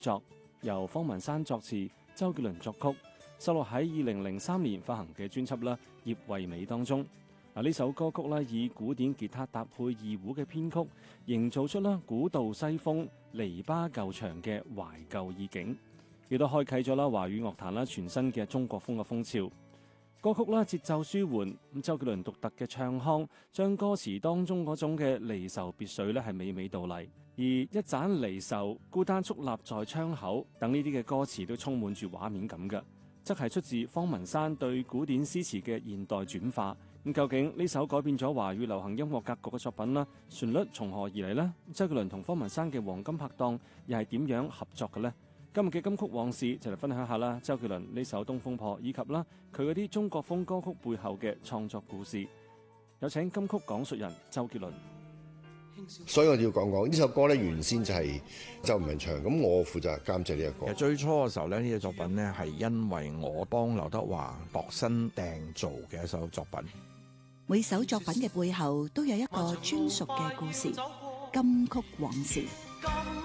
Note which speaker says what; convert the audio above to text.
Speaker 1: 作，由方文山作詞，周杰倫作曲，收錄喺2003年發行嘅專輯啦《葉惠美》當中。呢首歌曲咧以古典吉他搭配二胡嘅編曲，營造出啦古道西風、籬笆舊牆嘅懷舊意境，亦都開啟咗啦華語樂壇啦全新嘅中國風嘅風潮。歌曲啦節奏舒緩，咁周杰倫獨特嘅唱腔將歌詞當中嗰種嘅離愁別緒咧係娓娓道來，而一盞離愁孤單矗立在窗口等呢啲嘅歌詞都充滿住畫面感嘅，則係出自方文山對古典詩詞嘅現代轉化。咁究竟呢首改變咗華語流行音樂格局嘅作品啦，旋律從何而嚟呢？周杰倫同方文山嘅黃金拍檔又係點樣合作嘅呢？今日嘅金曲往事就嚟分享下啦，周杰倫呢首《東風破》以及啦佢嗰啲中國風歌曲背後嘅創作故事。有請金曲講述人周杰倫。
Speaker 2: 所以我哋要講呢首歌咧，原先就係周文唱，咁我負責監製呢一個。
Speaker 3: 其實最初嘅時候咧，呢隻作品咧係因為我幫劉德華度身訂造嘅一首作品。
Speaker 4: 每首作品嘅背後都有一個專屬嘅故事，金曲往事。